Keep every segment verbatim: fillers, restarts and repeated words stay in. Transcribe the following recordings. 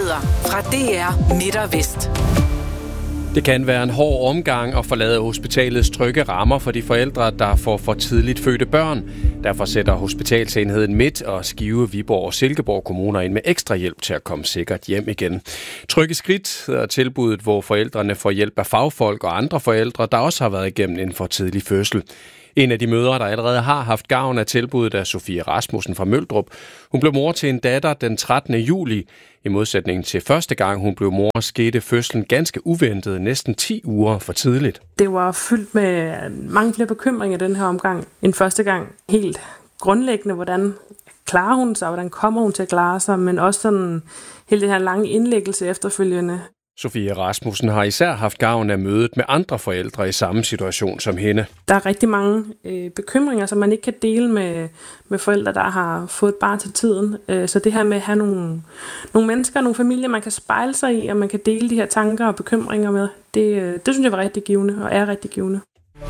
Nyheder fra D R Midt og Vest. Det kan være en hård omgang at forlade hospitalets trygge rammer for de forældre, der får for tidligt fødte børn. Derfor sætter Hospitalsenheden Midt og Skive, Viborg og Silkeborg kommuner ind med ekstra hjælp til at komme sikkert hjem igen. Trygge Skridt hedder tilbuddet, hvor forældrene får hjælp af fagfolk og andre forældre, der også har været igennem en for tidlig fødsel. En af de mødre, der allerede har haft gavn af tilbuddet, er Sofie Rasmussen fra Møldrup. Hun blev mor til en datter den trettende juli. I modsætning til første gang, hun blev mor, skete fødslen ganske uventet, næsten ti uger for tidligt. Det var fyldt med mange flere bekymringer den her omgang end første gang. Helt grundlæggende, hvordan klarer hun sig, hvordan kommer hun til at klare sig, men også sådan hele den her lange indlæggelse efterfølgende. Sofie Rasmussen har især haft gavn af mødet med andre forældre i samme situation som hende. Der er rigtig mange øh, bekymringer, som man ikke kan dele med, med forældre, der har fået et barn til tiden. Øh, så det her med at have nogle, nogle mennesker, nogle familier, man kan spejle sig i, og man kan dele de her tanker og bekymringer med, det, øh, det synes jeg var rigtig givende og er rigtig givende.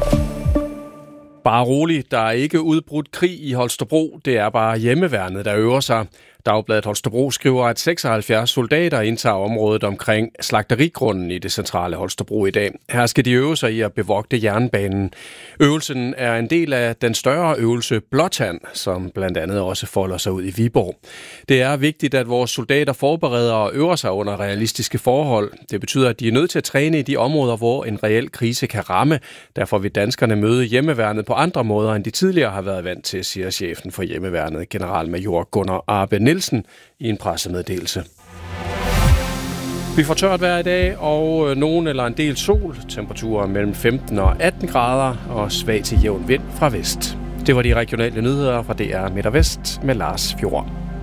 Bare rolig, der er ikke udbrudt krig i Holstebro. Det er bare hjemmeværnet, der øver sig. Dagbladet Holstebro skriver, at seksoghalvfjerds soldater indtager området omkring slagterigrunden i det centrale Holstebro i dag. Her skal de øve sig i at bevogte jernbanen. Øvelsen er en del af den større øvelse Blåtand, som blandt andet også folder sig ud i Viborg. Det er vigtigt, at vores soldater forbereder og øver sig under realistiske forhold. Det betyder, at de er nødt til at træne i de områder, hvor en reel krise kan ramme. Derfor vil danskerne møde hjemmeværnet på andre måder, end de tidligere har været vant til, siger chefen for hjemmeværnet, generalmajor Gunnar Arbe Nielsen, i en pressemeddelelse. Vi får tørt vejr i dag, og nogen eller en del sol. Temperaturer mellem femten og atten grader, og svag til jævn vind fra vest. Det var de regionale nyheder fra D R Midt og Vest med Lars Fjord.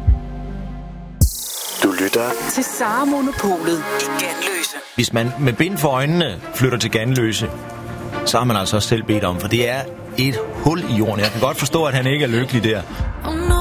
Du lytter til Sara Monopolet i Ganløse. Hvis man med bind for øjnene flytter til Ganløse, så har man altså også selv bedt om, for det er et hul i jorden. Jeg kan godt forstå, at han ikke er lykkelig der.